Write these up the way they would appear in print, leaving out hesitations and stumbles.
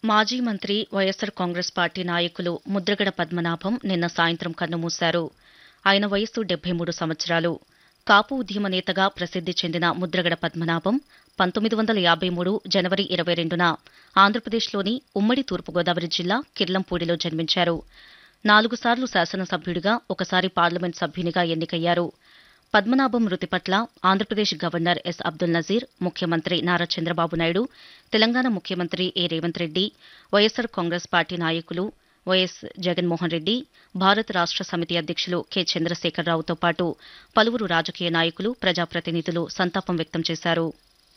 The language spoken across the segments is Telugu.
మాజీ మంత్రి వైఎస్సార్ కాంగ్రెస్ పార్టీ నాయకులు ముద్రగడ పద్మనాభం నిన్న సాయంత్రం కన్నుమూశారు. ఆయన వయస్సు 73 సంవత్సరాలు. కాపు ఉద్యమ నేతగా ప్రసిద్ది చెందిన ముద్రగడ పద్మనాభం 1953 జనవరి 22న ఆంధ్రప్రదేశ్లోని ఉమ్మడి తూర్పుగోదావరి జిల్లా కిర్లంపూడిలో జన్మించారు. 4 సార్లు శాసనసభ్యుడిగా, ఒకసారి పార్లమెంట్ సభ్యునిగా ఎన్నికయ్యారు. పద్మనాభం మృతి పట్ల ఆంధ్రప్రదేశ్ గవర్నర్ ఎస్ అబ్దుల్ నజీర్, ముఖ్యమంత్రి నారా చంద్రబాబు నాయుడు, తెలంగాణ ముఖ్యమంత్రి ఏ రేవంత్ రెడ్డి, వైఎస్సార్ కాంగ్రెస్ పార్టీ నాయకులు వైఎస్ జగన్మోహన్ రెడ్డి, భారత రాష్ట సమితి అధ్యక్షులు కె చంద్రశేఖరరావుతో పాటు పలువురు రాజకీయ నాయకులు, ప్రజాప్రతినిధులు సంతాపం వ్యక్తం చేశారు.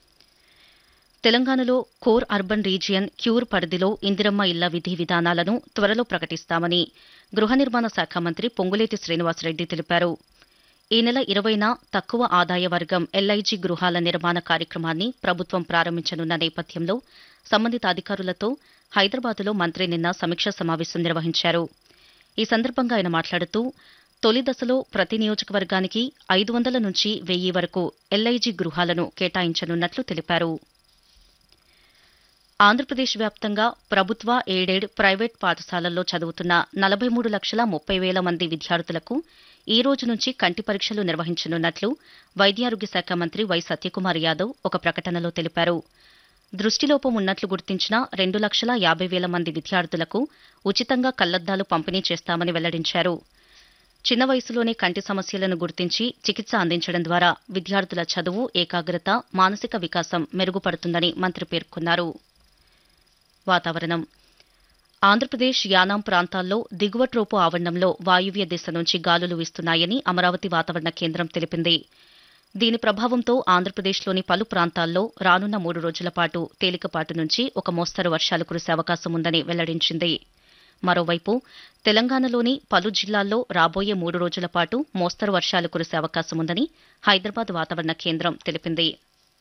తెలంగాణలో కోర్ అర్బన్ రీజియన్ క్యూర్ పరిధిలో ఇందిరమ్మ ఇళ్ల విధి విధానాలను త్వరలో ప్రకటిస్తామని గృహ నిర్మాణ శాఖ మంత్రి పొంగులేటి శ్రీనివాసరెడ్డి తెలిపారు. ఈ నెల 20న తక్కువ ఆదాయ వర్గం ఎల్ఐజీ గృహాల నిర్మాణ కార్యక్రమాన్ని ప్రభుత్వం ప్రారంభించనున్న నేపథ్యంలో సంబంధిత అధికారులతో హైదరాబాద్లో మంత్రి నిన్న సమీక్షా సమావేశం నిర్వహించారు. ఈ సందర్భంగా ఆయన మాట్లాడుతూ తొలి దశలో ప్రతి నియోజకవర్గానికి 500 నుంచి 1000 వరకు ఎల్ఐజీ గృహాలను కేటాయించనున్నట్లు తెలిపారు. ఆంధ్రప్రదేశ్ వ్యాప్తంగా ప్రభుత్వ, ఎయిడెడ్, ప్రైవేట్ పాఠశాలల్లో చదువుతున్న 43,30,000 మంది విద్యార్థులకు ఈ రోజు నుంచి కంటి పరీక్షలు నిర్వహించనున్నట్లు వైద్యారోగ్య శాఖ మంత్రి వై సత్యకుమార్ యాదవ్ ఒక ప్రకటనలో తెలిపారు. దృష్టిలోపం ఉన్నట్లు గుర్తించిన 2,50,000 మంది విద్యార్థులకు ఉచితంగా కళ్లద్దాలు పంపిణీ చేస్తామని వెల్లడించారు. చిన్న వయసులోనే కంటి సమస్యలను గుర్తించి చికిత్స అందించడం ద్వారా విద్యార్థుల చదువు, ఏకాగ్రత, మానసిక వికాసం మెరుగుపడుతుందని మంత్రి పేర్కొన్నారు. వాతావరణం. ఆంధ్రప్రదేశ్, యానాం ప్రాంతాల్లో దిగువ ట్రోపు ఆవరణంలో వాయువ్య దిశ నుంచి గాలులు వీస్తున్నాయని అమరావతి వాతావరణ కేంద్రం తెలిపింది. దీని ప్రభావంతో ఆంధ్రప్రదేశ్లోని పలు ప్రాంతాల్లో రానున్న 3 రోజుల పాటు తేలికపాటి నుంచి ఒక మోస్తరు వర్షాలు కురిసే అవకాశం ఉందని వెల్లడించింది. మరోవైపు తెలంగాణలోని పలు జిల్లాల్లో రాబోయే 3 రోజుల పాటు మోస్తరు వర్షాలు కురిసే అవకాశం ఉందని హైదరాబాద్ వాతావరణ కేంద్రం తెలిపింది.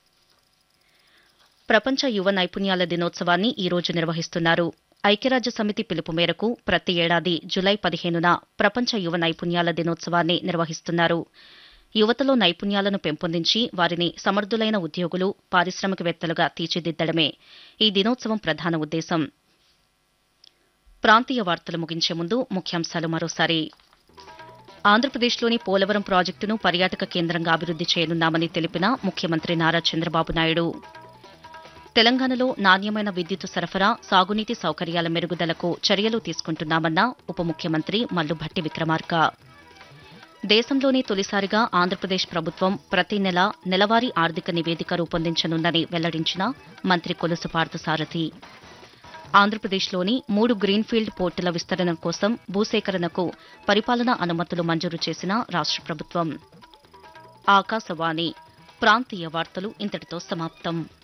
ప్రపంచ యువ నైపుణ్యాల దినోత్సవాన్ని ఈ రోజు నిర్వహిస్తున్నారు. ఐక్యరాజ్య సమితి పిలుపు మేరకు ప్రతి ఏడాది జులై 15న ప్రపంచ యువ నైపుణ్యాల దినోత్సవాన్ని నిర్వహిస్తున్నారు. యువతలో నైపుణ్యాలను పెంపొందించి వారిని సమర్థులైన ఉద్యోగులు, పారిశ్రామికవేత్తలుగా తీర్చిదిద్దడమే ఈ దినోత్సవం ప్రధాన ఉద్దేశం. ప్రాంతీయ వార్తలు ముగించే ముందు ముఖ్యాంశాలు మరోసారి. ఆంధ్రప్రదేశ్లోని పోలవరం ప్రాజెక్టును పర్యాటక కేంద్రంగా అభివృద్ది చేయనున్నామని తెలిపిన ముఖ్యమంత్రి నారా చంద్రబాబు నాయుడు. తెలంగాణలో నాణ్యమైన విద్యుత్ సరఫరా, సాగునీటి సౌకర్యాల మెరుగుదలకు చర్యలు తీసుకుంటున్నామన్న ఉప ముఖ్యమంత్రి మల్లుభట్టి విక్రమార్క. దేశంలోనే తొలిసారిగా ఆంధ్రప్రదేశ్ ప్రభుత్వం ప్రతి నెల నెలవారీ ఆర్థిక నివేదిక రూపొందించనుందని వెల్లడించిన మంత్రి కొలుసు పార్థసారథి. ఆంధ్రప్రదేశ్లోని 3 గ్రీన్ఫీల్డ్ పోర్టుల విస్తరణ కోసం భూసేకరణకు పరిపాలనా అనుమతులు మంజూరు చేసిన రాష్ట ప్రభుత్వం. ఆకాశవాణి ప్రాంతీయ వార్తలు ఇంతటితో సమాప్తం.